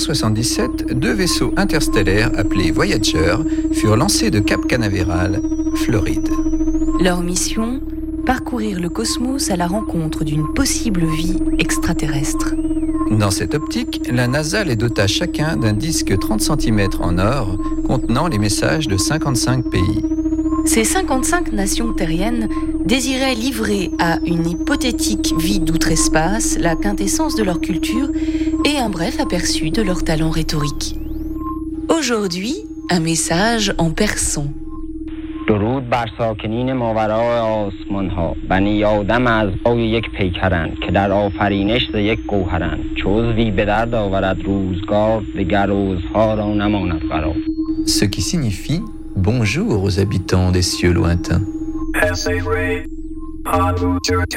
1977, 2 vaisseaux interstellaires appelés Voyager furent lancés de Cap Canaveral, Floride. Leur mission, parcourir le cosmos à la rencontre d'une possible vie extraterrestre. Dans cette optique, la NASA les dota chacun d'un disque 30 cm en or contenant les messages de 55 pays. Ces 55 nations terriennes désiraient livrer à une hypothétique vie d'outre-espace la quintessence de leur culture et un bref aperçu de leur talent rhétorique. Aujourd'hui, un message en persan. درود بر ساکنین ماورای آسمان ها بنی آدم از پای یک پیکرند که در آفرینش ز یک گوهرند چو عضوی به درد آورد روزگار دگر عضوها را نماند قرار. Ce qui signifie bonjour aux habitants des cieux lointains.